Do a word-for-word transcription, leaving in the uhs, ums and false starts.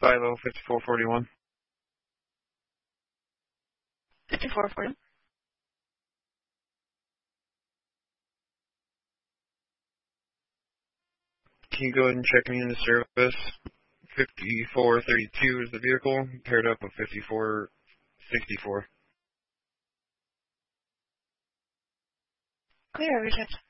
Silo fifty-four forty-one. fifty-four forty. Can you go ahead and check me into service? fifty-four thirty-two is the vehicle, paired up with fifty-four sixty-four. Clear, Richard.